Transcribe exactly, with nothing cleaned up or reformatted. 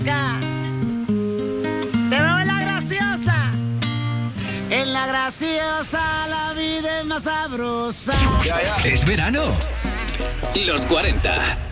Te veo en la graciosa. En la graciosa la vida es más sabrosa. Ya, ya. Es verano. Los cuarenta.